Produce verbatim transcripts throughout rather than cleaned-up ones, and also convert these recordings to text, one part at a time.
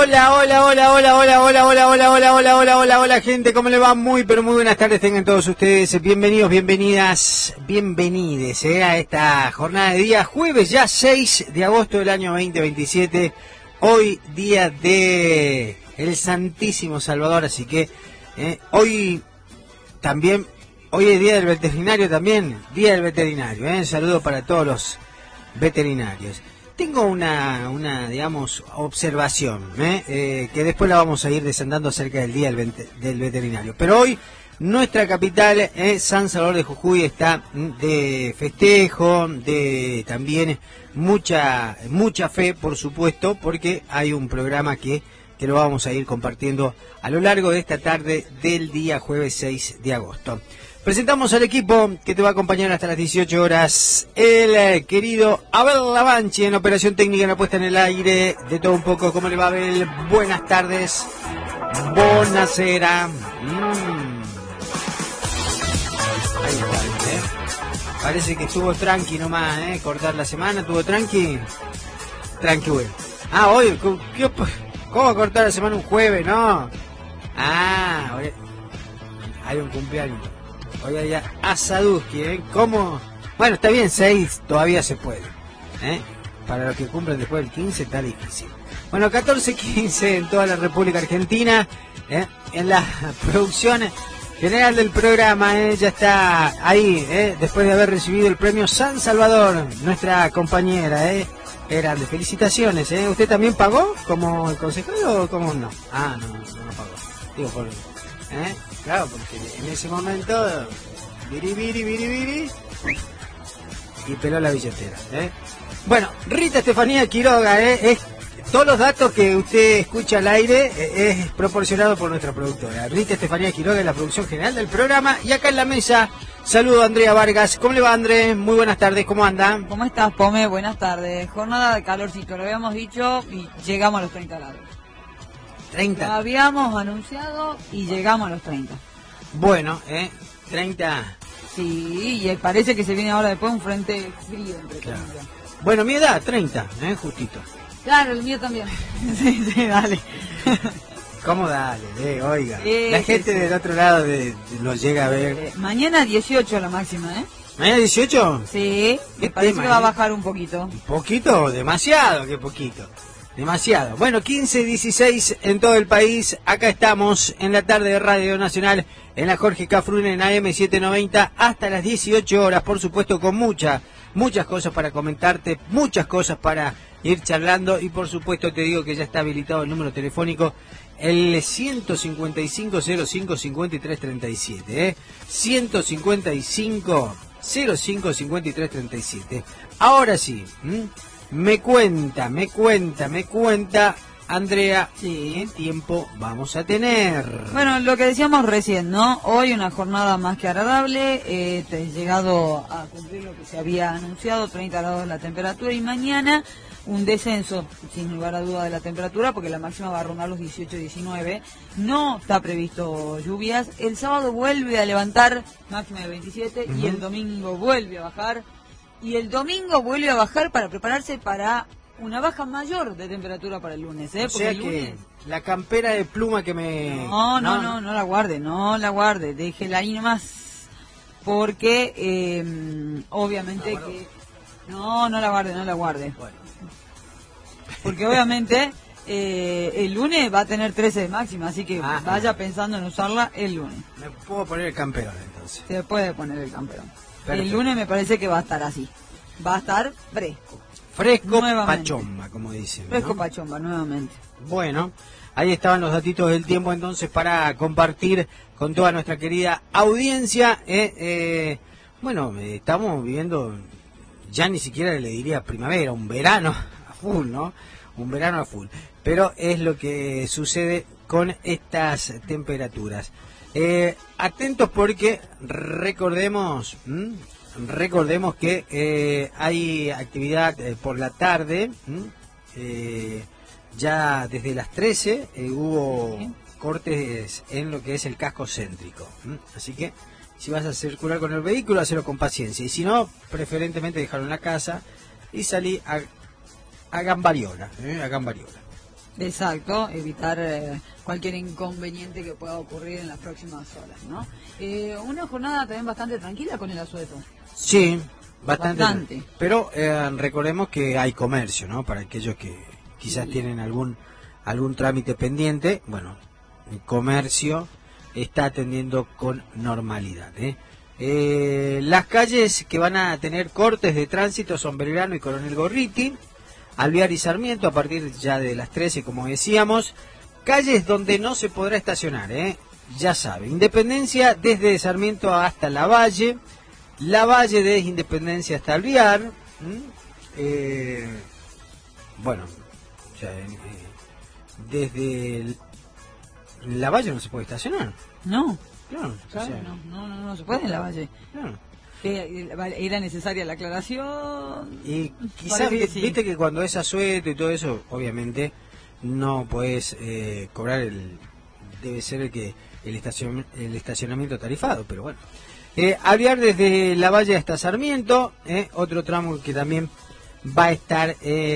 Hola, hola, hola, hola, hola, hola, hola, hola, hola, hola, hola, hola, hola, gente, ¿cómo le va? Muy, pero muy buenas tardes tengan todos ustedes. Bienvenidos, bienvenidas, bienvenides eh, a esta jornada de día jueves, ya seis de agosto del año veinte veintisiete. Hoy día de el Santísimo Salvador, así que eh, hoy también, hoy es día del veterinario también, día del veterinario. Eh, un saludo para todos los veterinarios. Tengo una, una digamos, observación, ¿eh? Eh, que después la vamos a ir desandando acerca del Día del, del Veterinario. Pero hoy nuestra capital, eh, San Salvador de Jujuy, está de festejo, de también mucha mucha fe, por supuesto, porque hay un programa que, que lo vamos a ir compartiendo a lo largo de esta tarde del día jueves seis de agosto. Presentamos al equipo que te va a acompañar hasta las dieciocho horas. El eh, querido Abel Lavanchi en operación técnica, en la puesta en el aire. De todo un poco. ¿Cómo le va, Abel? Buenas tardes. Buonasera. Mm. Ahí está, ¿eh? Parece que estuvo tranqui nomás, ¿eh? Cortar la semana, ¿estuvo tranqui? Tranqui, güey. Ah, hoy, ¿qué, ¿cómo cortar la semana un jueves, no? Ah, hoy hay un cumpleaños. Hoy hay Asaduski, ¿eh? ¿Cómo? Bueno, está bien, seis todavía se puede, ¿eh? Para los que cumplen después del quince está difícil. Bueno, catorce quince en toda la República Argentina, ¿eh? En la producción general del programa, ¿eh? Ya está ahí, ¿eh? Después de haber recibido el premio San Salvador, nuestra compañera, ¿eh? Grande, felicitaciones, ¿eh? ¿Usted también pagó como el consejero o cómo no? Ah, no, no, no pagó. Digo, por... ¿eh? Claro, porque en ese momento viri, viri, viri, viri, y peló la billetera, ¿eh? Bueno, Rita Estefanía Quiroga, ¿eh? Es, todos los datos que usted escucha al aire eh, es proporcionado por nuestra productora. Rita Estefanía Quiroga es la producción general del programa. Y acá en la mesa, saludo a Andrea Vargas. ¿Cómo le va, Andrés? Muy buenas tardes, ¿cómo anda? ¿Cómo estás, Pome? Buenas tardes. Jornada de calorcito, lo habíamos dicho y llegamos a los treinta grados. treinta. Lo habíamos anunciado y llegamos a los treinta. Bueno, ¿eh? treinta. Sí, y parece que se viene ahora después un frente frío, entre claro. comillas. Bueno, mi edad, treinta, ¿eh? Justito. Claro, el mío también. sí, sí, dale. ¿Cómo dale? Eh, oiga. Eh, la gente sí, sí. del otro lado de, de, nos llega a ver. Eh, mañana dieciocho la máxima, ¿eh? ¿Mañana dieciocho? Sí, me parece tema, que va a bajar un poquito. ¿Un poquito? Demasiado, qué poquito. Demasiado. Bueno, quince dieciséis en todo el país. Acá estamos en la tarde de Radio Nacional, en la Jorge Cafrune, en A M setecientos noventa, hasta las dieciocho horas, por supuesto, con muchas, muchas cosas para comentarte, muchas cosas para ir charlando, y por supuesto te digo que ya está habilitado el número telefónico, el ciento cincuenta y cinco, cero cinco, cincuenta y tres treinta y siete, ¿eh? ciento cincuenta y cinco, cero cinco, cincuenta y tres treinta y siete. Ahora sí, ¿m? Me cuenta, me cuenta, me cuenta, Andrea, sí. ¿qué tiempo vamos a tener? Bueno, lo que decíamos recién, ¿no? Hoy una jornada más que agradable, eh, te has llegado a cumplir lo que se había anunciado, treinta grados la temperatura, y mañana un descenso, sin lugar a duda, de la temperatura, porque la máxima va a rondar los dieciocho diecinueve, no está previsto lluvias, el sábado vuelve a levantar máxima de veintisiete, uh-huh. Y el domingo vuelve a bajar. Y el domingo vuelve a bajar para prepararse para una baja mayor de temperatura para el lunes, ¿eh? O sea el lunes... que la campera de pluma que me... No, no, no, no, no la guarde, no la guarde, déjela ahí nomás. Porque, eh, obviamente no, que... No, no la guarde, no la guarde. Bueno. Porque obviamente eh, el lunes va a tener trece de máxima, así que Ajá. Vaya pensando en usarla el lunes. Me puedo poner el camperón entonces. Se puede poner el camperón. Perfecto. El lunes me parece que va a estar así. Va a estar fresco. Fresco nuevamente. pachomba, como dicen. Fresco ¿no? pachomba, nuevamente. Bueno, ahí estaban los datitos del tiempo entonces para compartir con toda nuestra querida audiencia. Eh, eh, bueno, eh, estamos viviendo, ya ni siquiera le diría primavera, un verano a full, ¿no? Un verano a full. Pero es lo que sucede con estas temperaturas. Eh, atentos porque recordemos, ¿m? recordemos que eh, hay actividad eh, por la tarde, eh, ya desde las trece eh, hubo cortes en lo que es el casco céntrico, ¿m? Así que si vas a circular con el vehículo, hazlo con paciencia, y si no, preferentemente dejarlo en la casa y salir a, a Gambariola, ¿eh? a Gambariola. Exacto, evitar eh, cualquier inconveniente que pueda ocurrir en las próximas horas, ¿no? Eh, una jornada también bastante tranquila con el asueto. Sí, bastante. Bastante. Pero eh, recordemos que hay comercio, ¿no? Para aquellos que quizás Sí. tienen algún algún trámite pendiente, bueno, el comercio está atendiendo con normalidad, ¿eh? Eh, las calles que van a tener cortes de tránsito son Belgrano y Coronel Gorriti, Alvear y Sarmiento a partir ya de las trece, como decíamos. Calles donde no se podrá estacionar, ¿eh? Ya sabe, Independencia desde Sarmiento hasta Lavalle, Lavalle desde Independencia hasta Alvear, eh, bueno, ya, eh, desde el, Lavalle no se puede estacionar. No, Claro, claro, o sea, no, no, no, no se puede en la valle. claro. Eh, Era necesaria la aclaración. Y quizás, Parece que vi- sí. viste que cuando es asueto y todo eso, obviamente no podés eh, cobrar el, debe ser el que el, estacion, el estacionamiento tarifado, pero bueno. Eh, Alvear desde La Valle hasta Sarmiento, eh, otro tramo que también va a estar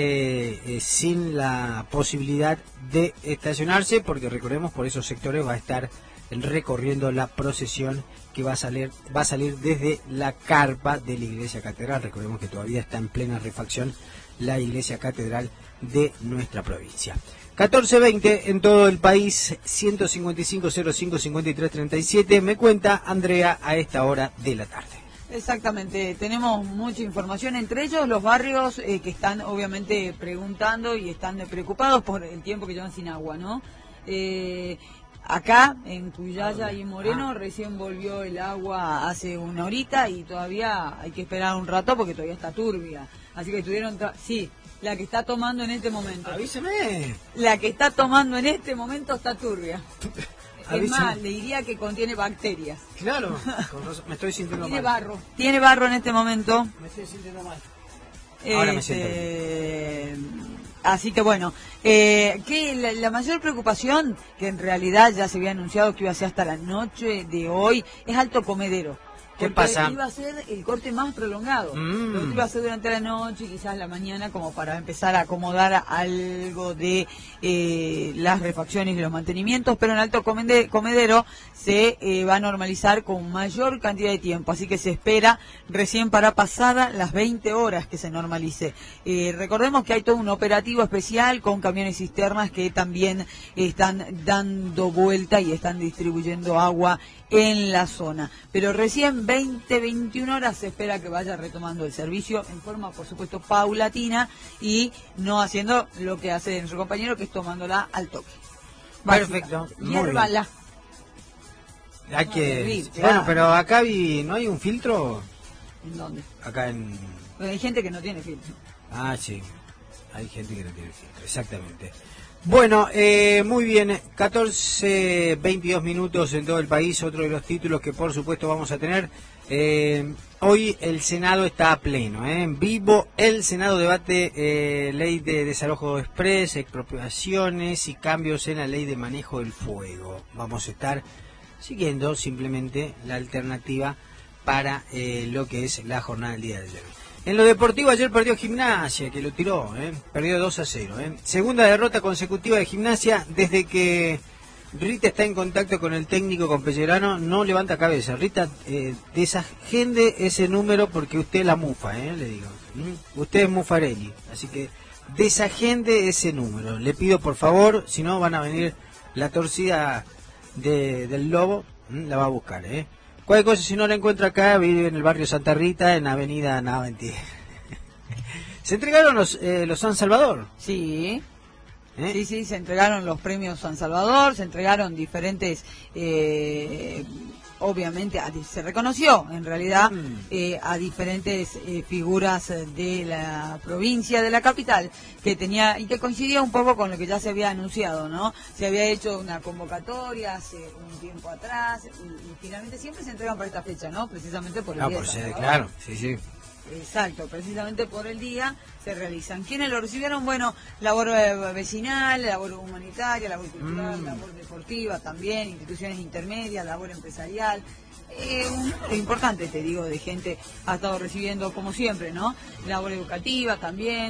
eh, eh, sin la posibilidad de estacionarse, porque recordemos por esos sectores va a estar recorriendo la procesión que va a salir va a salir desde la carpa de la iglesia catedral. Recordemos que todavía está en plena refacción la iglesia catedral de nuestra provincia. catorce veinte en todo el país, ciento cincuenta y cinco cero cinco cincuenta y tres treinta y siete. Me cuenta Andrea a esta hora de la tarde. Exactamente, tenemos mucha información, entre ellos los barrios eh, que están obviamente preguntando y están eh, preocupados por el tiempo que llevan sin agua, ¿no? Eh, acá, en Cuyaya y en Moreno, Ah. recién volvió el agua hace una horita y todavía hay que esperar un rato porque todavía está turbia. Así que tuvieron, tra- sí, la que está tomando en este momento. Avíseme. La que está tomando en este momento está turbia. Es Avísame. más, le diría que contiene bacterias. Claro, con razón, me estoy sintiendo Tiene mal. barro. Tiene barro en este momento. Me estoy sintiendo mal. Ahora me siento Este, así que bueno, eh, que la, la mayor preocupación, que en realidad ya se había anunciado que iba a ser hasta la noche de hoy, es Alto Comedero. ¿Qué Porque pasa? iba a ser el corte más prolongado. Mm. Lo otro iba a ser durante la noche y quizás la mañana, como para empezar a acomodar algo de eh, las refacciones y los mantenimientos, pero en Alto Comede- Comedero se eh, va a normalizar con mayor cantidad de tiempo, así que se espera recién para pasadas las veinte horas que se normalice. Eh, recordemos que hay todo un operativo especial con camiones cisternas que también están dando vuelta y están distribuyendo agua en la zona, pero recién veinte, veintiuna horas se espera que vaya retomando el servicio en forma, por supuesto, paulatina y no haciendo lo que hace nuestro compañero, que es tomándola al toque. Perfecto, Básicamente. muy bien. Hiérvala. Hay No, que... hervir, Bueno, claro. pero acá vi, ¿no hay un filtro? ¿En dónde? Acá en... Pero hay gente que no tiene filtro. Ah, sí. Hay gente que no tiene filtro, exactamente. Bueno, eh, muy bien, catorce veintidós minutos en todo el país, otro de los títulos que por supuesto vamos a tener. Eh, hoy el Senado está a pleno, ¿eh? En vivo el Senado debate eh, ley de desalojo express, expropiaciones y cambios en la ley de manejo del fuego. Vamos a estar siguiendo simplemente la alternativa para eh, lo que es la jornada del día de ayer. En lo deportivo ayer perdió Gimnasia, que lo tiró, ¿eh? Perdió dos a cero. ¿eh? Segunda derrota consecutiva de Gimnasia desde que Rita está en contacto con el técnico, con Pellerano, no levanta cabeza. Rita, eh, desagende ese número porque usted la mufa, ¿eh? Le digo. ¿Mm? Usted es Mufarelli, así que desagende ese número. Le pido por favor, si no van a venir la torcida de, del lobo, ¿m? La va a buscar, ¿eh? Cualquier cosa, si no la encuentro acá, vive en el barrio Santa Rita, en Avenida Naventi. Se entregaron los, eh, los San Salvador. Sí. ¿eh? Sí, sí, se entregaron los premios San Salvador, se entregaron diferentes, eh, obviamente, a- se reconoció en realidad Mm. eh, a diferentes eh, figuras de la provincia, de la capital, que tenía y que coincidía un poco con lo que ya se había anunciado, ¿no? Se había hecho una convocatoria hace un tiempo atrás y, y finalmente siempre se entregan para esta fecha, ¿no? Precisamente por el Ah, día por de San ser, Salvador. claro, sí, sí. Exacto, precisamente por el día se realizan. ¿Quiénes lo recibieron? Bueno, labor eh, vecinal, labor humanitaria, labor cultural, Mm. labor deportiva también, instituciones intermedias, labor empresarial. Eh, un número importante, te digo, de gente ha estado recibiendo, como siempre, ¿no? Labor educativa también.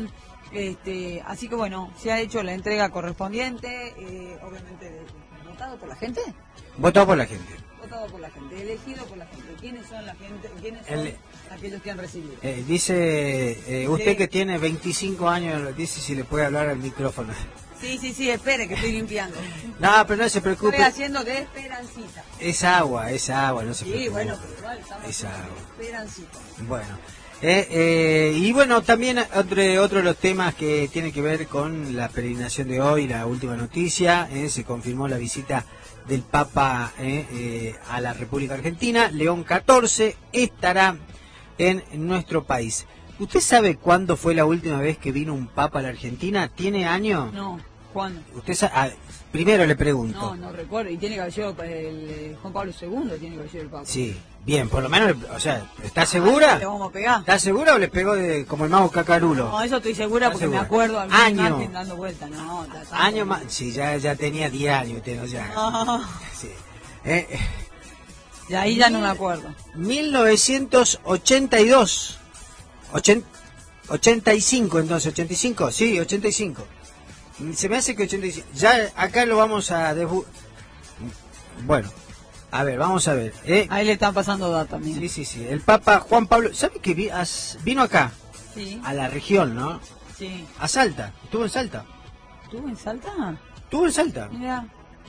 Este, así que bueno, se ha hecho la entrega correspondiente, eh, obviamente votado por la gente. Votado por la gente. Votado por la gente, elegido por la gente. ¿Quiénes son la gente? ¿Quiénes son El, aquellos que han recibido? Eh, dice, eh, usted Sí. que tiene veinticinco años, dice si le puede hablar al micrófono. Sí, sí, sí, espere que estoy limpiando. No, pero no se preocupe. Estoy haciendo de esperancita. Es agua, es agua, no se Sí, preocupe. bueno, pero igual estamos Es haciendo agua. de esperancita. Bueno, eh, eh, y bueno, también otro, otro de los temas que tiene que ver con la peregrinación de hoy, la última noticia, eh, se confirmó la visita del Papa eh, eh, a la República Argentina. León catorce estará en nuestro país. ¿Usted sabe cuándo fue la última vez que vino un Papa a la Argentina? ¿Tiene año? No, ¿cuándo? Usted sa- ah, primero le pregunto. No, no recuerdo. Y tiene que haber sido el, eh, Juan Pablo segundo, tiene que haber sido el Papa. Sí, bien, por lo menos, o sea, ¿está segura? ¿Le vamos a pegar? ¿Está segura o le pegó de, como el mago Cacarulo? No, eso estoy segura ¿Está porque segura? me acuerdo alguna Año. imagen dando vuelta. No, está tanto. Año más, sí, ya, ya tenía diez años usted, o sea, No, sí. Eh, eh, y ahí ya no me acuerdo. mil novecientos ochenta y dos, Ochen- ochenta y cinco entonces, ochenta y cinco, sí, ochenta y cinco. Se me hace que ochenta y cinco, ya acá lo vamos a... desbu- Bueno, a ver, vamos a ver. Eh, Ahí le están pasando data, mira. sí, sí, sí, el Papa Juan Pablo, ¿sabe que vi- as- vino acá, Sí, a la región, ¿no? sí. A Salta, estuvo en Salta, ¿Estuvo en Salta? estuvo en Salta. Mira.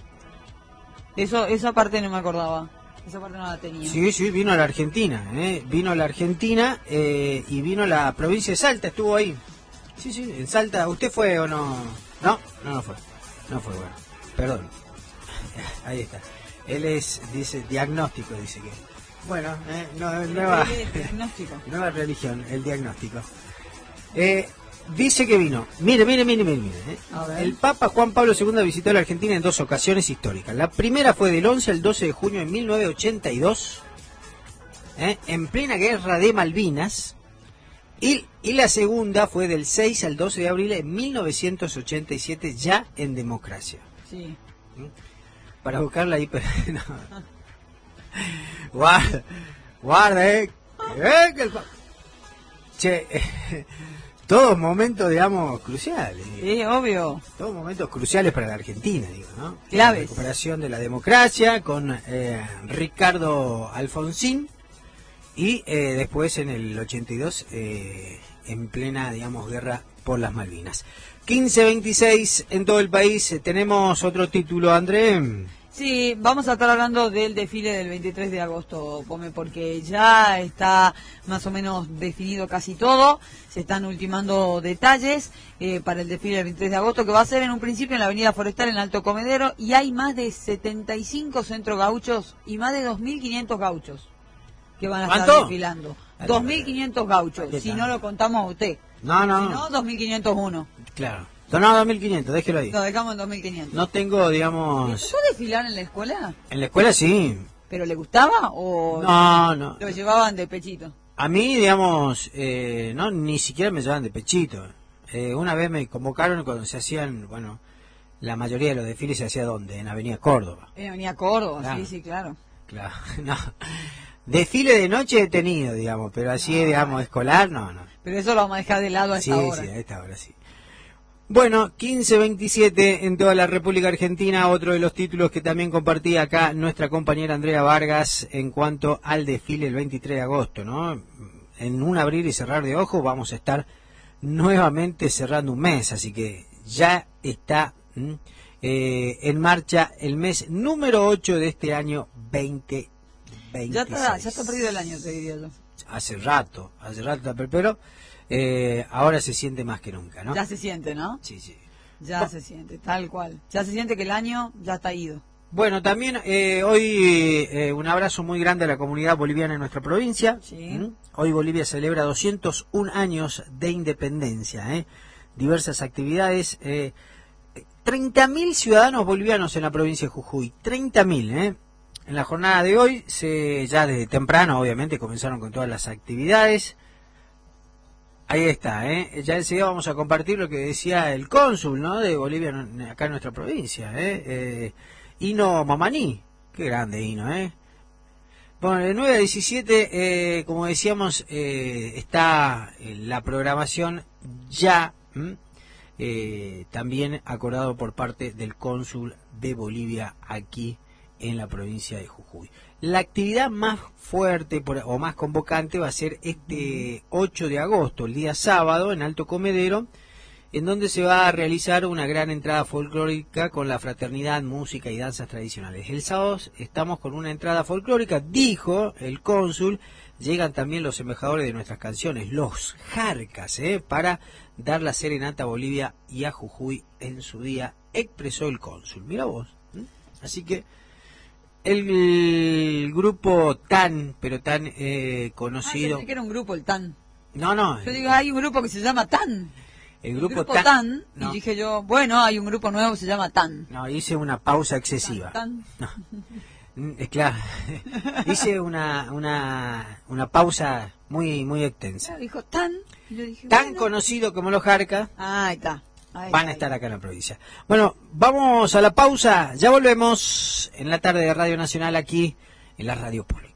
Eso, esa parte no me acordaba. Esa parte no la tenía. Sí, sí, vino a la Argentina, ¿eh? Vino a la Argentina eh, y vino a la provincia de Salta, estuvo ahí. Sí, sí, en Salta. ¿Usted fue o no? No, no, no fue. No fue, bueno. Perdón. Ahí está. Él es, dice, diagnóstico, dice que. Bueno, eh, no, nueva, El diagnóstico. nueva religión, el diagnóstico. Eh, dice que vino. Mire, mire, mire, mire, mire. eh. A ver. El Papa Juan Pablo segundo visitó la Argentina en dos ocasiones históricas. La primera fue del once al doce de junio de mil novecientos ochenta y dos, eh, en plena guerra de Malvinas. Y, y la segunda fue del seis al doce de abril de mil novecientos ochenta y siete, ya en democracia. Sí. Para buscarla ahí, pero no. Guarda, guarda, eh. eh que el pa- che, eh, todos momentos, digamos, cruciales. Sí, obvio. Todos momentos cruciales para la Argentina, digo, ¿no? Claves. La recuperación de la democracia con eh, Ricardo Alfonsín y eh, después en el ochenta y dos eh, en plena, digamos, guerra por las Malvinas. quince veintiséis en todo el país. Eh, tenemos otro título, André. Sí, vamos a estar hablando del desfile del veintitrés de agosto, Pome, porque ya está más o menos definido casi todo. Se están ultimando detalles eh, para el desfile del veintitrés de agosto, que va a ser en un principio en la Avenida Forestal, en Alto Comedero, y hay más de setenta y cinco centros gauchos y más de dos mil quinientos gauchos que van a estar ¿Cuánto? desfilando. dos mil quinientos gauchos, ¿Qué si tal? no lo contamos a usted. No, no, Si no, dos mil quinientos uno. claro. No, dos mil quinientos, déjelo ahí. Lo dejamos en dos mil quinientos. No tengo, digamos... ¿Yo desfilar en la escuela? En la escuela sí. ¿Pero le gustaba o No, no. lo llevaban de pechito? A mí, digamos, eh, no, ni siquiera me llevaban de pechito. Eh, una vez me convocaron cuando se hacían, bueno, la mayoría de los desfiles se hacía ¿dónde? En Avenida Córdoba. Eh, venía Córdoba, Claro. sí, sí, claro. Claro, no. Desfile de noche he tenido, digamos, pero así, digamos, escolar, no, no. Pero eso lo vamos a dejar de lado a Sí, esta hora. sí, a esta hora sí. Bueno, quince veintisiete en toda la República Argentina, otro de los títulos que también compartía acá nuestra compañera Andrea Vargas en cuanto al desfile el veintitrés de agosto, ¿no? En un abrir y cerrar de ojos vamos a estar nuevamente cerrando un mes, así que ya está ¿m? Eh, en marcha el mes número ocho de este año veinte veintiséis. Ya está, ya está perdido el año, te diría yo. Hace rato, hace rato, pero eh, ahora se siente más que nunca, ¿no? Ya se siente, ¿no? Sí, sí. Ya Bueno. se siente, tal cual. Ya se siente que el año ya está ido. Bueno, también eh, hoy eh, un abrazo muy grande a la comunidad boliviana en nuestra provincia. Sí. ¿Mm? Hoy Bolivia celebra doscientos un años de independencia. ¿eh? Diversas actividades. Eh, treinta mil ciudadanos bolivianos en la provincia de Jujuy. treinta mil, ¿eh? En la jornada de hoy, se, ya desde temprano, obviamente, comenzaron con todas las actividades. Ahí está, ¿eh? Ya enseguida vamos a compartir lo que decía el cónsul, ¿no? De Bolivia acá en nuestra provincia, ¿eh? eh Hino Mamaní. Qué grande Hino, ¿eh? Bueno, de nueve a diecisiete, eh, como decíamos, eh, está la programación ya ¿m? Eh, también acordado por parte del cónsul de Bolivia aquí en la provincia de Jujuy. La actividad más fuerte por, o más convocante va a ser este ocho de agosto, el día sábado, en Alto Comedero, en donde se va a realizar una gran entrada folclórica con la fraternidad, música y danzas tradicionales. El sábado estamos con una entrada folclórica, dijo el cónsul, llegan también los embajadores de nuestras canciones, los Jarcas, ¿eh? para dar la serenata a Bolivia y a Jujuy en su día, expresó el cónsul. Mira vos. ¿eh? Así que el grupo tan, pero tan eh, conocido... Ah, pensé que era un grupo, el TAN. No, no. Yo digo, hay un grupo que se llama TAN. El grupo, el grupo TAN, TAN no. Y dije yo, bueno, hay un grupo nuevo que se llama TAN. No, hice una pausa excesiva. TAN, No. Es claro, hice una, una, una pausa muy, muy extensa. TAN. Dijo TAN. Y yo dije, Tan bueno. conocido como los Jarcas, Ah, ahí está. Ahí van a está, estar acá en la provincia. Bueno, vamos a la pausa, ya volvemos en la tarde de Radio Nacional aquí en la Radio Polo.